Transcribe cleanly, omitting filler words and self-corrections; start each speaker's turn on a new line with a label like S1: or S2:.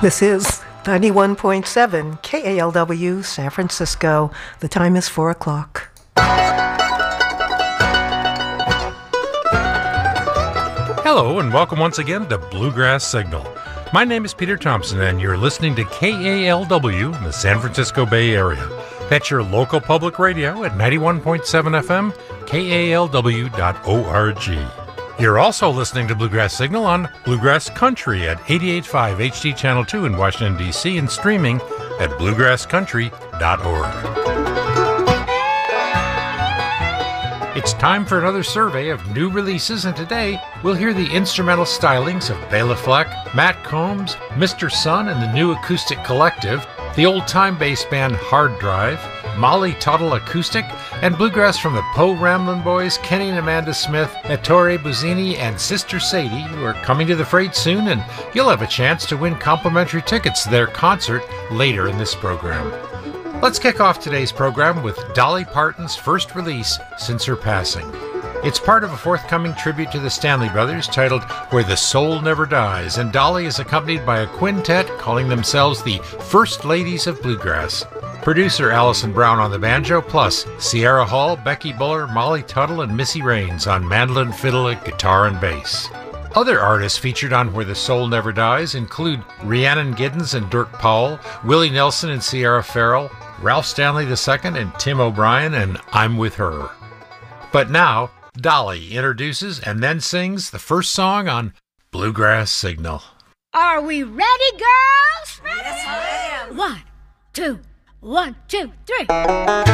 S1: This is 91.7 KALW San Francisco. The time is 4 o'clock.
S2: Hello and welcome once again to Bluegrass Signal. My name is Peter Thompson and you're listening to KALW in the San Francisco Bay Area. That's your local public radio at 91.7 FM, KALW.org. You're also listening to Bluegrass Signal on Bluegrass Country at 88.5 HD Channel 2 in Washington, D.C. and streaming at bluegrasscountry.org. It's time for another survey of new releases, and today we'll hear the instrumental stylings of Bela Fleck, Matt Combs, Mr. Sun and the New Acoustic Collective, the old-time bass band Hard Drive, Molly Tuttle Acoustic, and bluegrass from the Poe Ramblin' Boys, Kenny and Amanda Smith, Ettore Buzzini, and Sister Sadie, who are coming to the Freight soon, and you'll have a chance to win complimentary tickets to their concert later in this program. Let's kick off today's program with Dolly Parton's first release since her passing. It's part of a forthcoming tribute to the Stanley Brothers titled Where the Soul Never Dies, and Dolly is accompanied by a quintet calling themselves the First Ladies of Bluegrass. Producer Allison Brown on the banjo, plus Sierra Hall, Becky Buller, Molly Tuttle, and Missy Raines on mandolin, fiddle, guitar, and bass. Other artists featured on Where the Soul Never Dies include Rhiannon Giddens and Dirk Powell, Willie Nelson and Sierra Farrell, Ralph Stanley II and Tim O'Brien, and I'm With Her. But now, Dolly introduces and then sings the first song on Bluegrass Signal.
S3: Are we ready, girls?
S4: Yes, ma'am.
S3: 1, 2, 1, 2, 3.